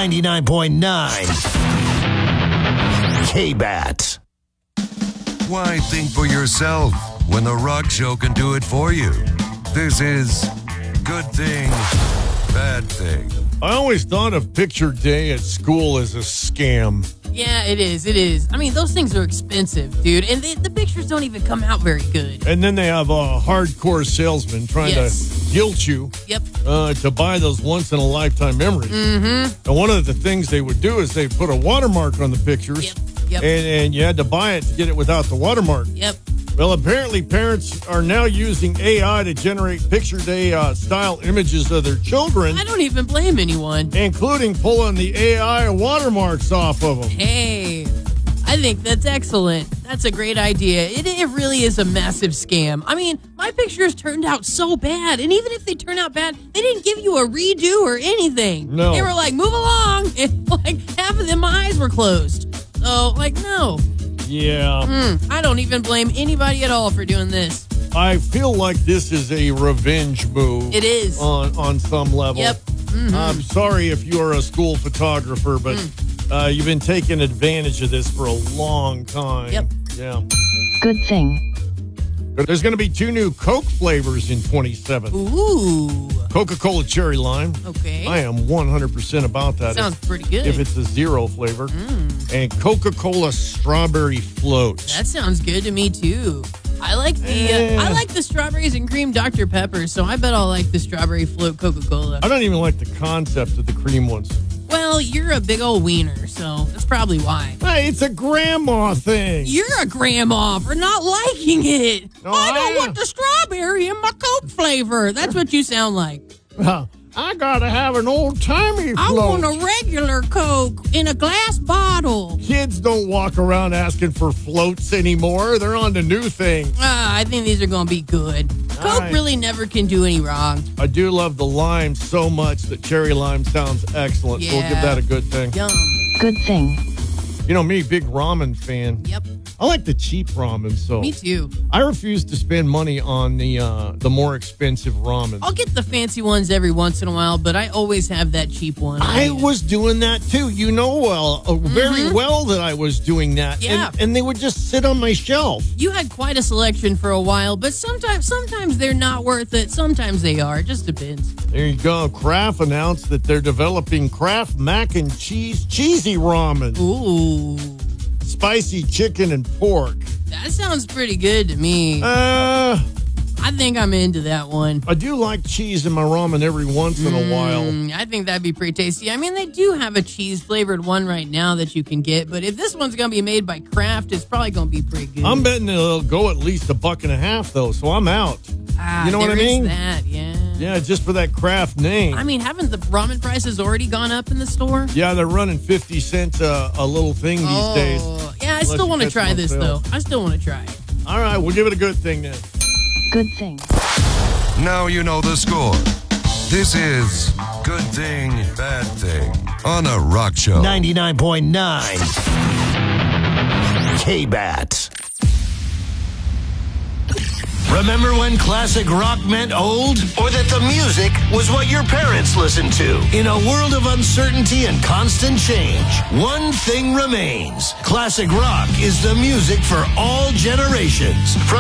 99.9 K-Bat. Why think for yourself when The Rock Show can do it for you? This is Good Thing, Bad Thing. I always thought of picture day at school as a scam. Yeah, it is. It is. I mean, those things are expensive, dude. And the pictures don't even come out very good. And then they have a hardcore salesman trying to guilt you to buy those once-in-a-lifetime memories. Mm-hmm. And one of the things they would do is they put a watermark on the pictures. Yep. And you had to buy it to get it without the watermark. Yep. Well, apparently parents are now using AI to generate picture day style images of their children. I don't even blame anyone. Including pulling the AI watermarks off of them. Hey, I think that's excellent. That's a great idea. It really is a massive scam. I mean, my pictures turned out so bad. And even if they turn out bad, they didn't give you a redo or anything. No. They were like, move along. And like half of them, my eyes were closed. So, like, no. Yeah. I don't even blame anybody at all for doing this. I feel like this is a revenge move. It is. On some level. Yep. Mm-hmm. I'm sorry if you're a school photographer, but you've been taking advantage of this for a long time. Yep. Yeah. Good thing. There's going to be 2 new Coke flavors in 27. Ooh. Coca-Cola Cherry Lime. Okay. I am 100% about that. Sounds pretty good. If it's a zero flavor. And Coca-Cola Strawberry Float. That sounds good to me too. I like the strawberries and cream Dr. Pepper, so I bet I'll like the strawberry float Coca-Cola. I don't even like the concept of the cream ones. Well, you're a big old wiener, so that's probably why. Hey, it's a grandma thing. You're a grandma for not liking it. No, I don't want the strawberry in my Coke flavor. That's what you sound like. I gotta have an old-timey float. I want a regular Coke in a glass bottle. Kids don't walk around asking for floats anymore. They're on to new things. I think these are going to be good. Coke really never can do any wrong. I do love the lime so much that cherry lime sounds excellent. So we'll give that a good thing. Yum. Good thing. You know me, big ramen fan. Yep. I like the cheap ramen, so Me too. I refuse to spend money on the more expensive ramen. I'll get the fancy ones every once in a while, but I always have that cheap one. I was doing that too. You know very well that I was doing that. Yeah. And they would just sit on my shelf. You had quite a selection for a while, but sometimes they're not worth it. Sometimes they are. It just depends. There you go. Kraft announced that they're developing Kraft mac and cheese cheesy ramen. Ooh. Spicy chicken and pork. That sounds pretty good to me. I I think I'm into that one. do like cheese in my ramen every once in a while. I think that'd be pretty tasty. I mean, they do have a cheese-flavored one right now that you can get, but if this one's going to be made by Kraft, it's probably going to be pretty good. I'm betting it'll go at least $1.50 though, so I'm out. You know what I there is mean? that, yeah. Yeah, just for that Kraft name. I mean, haven't the ramen prices already gone up in the store? Yeah, they're running 50 cents a little thing these days. Yeah, I still want to try this, though. I still want to try it. All right, we'll give it a good thing then. Good thing. Now you know the score. This is Good Thing, Bad Thing on a Rock Show. 99.9 K-Bat. Remember when classic rock meant old? Or that the music was what your parents listened to? In a world of uncertainty and constant change, one thing remains. Classic rock is the music for all generations. From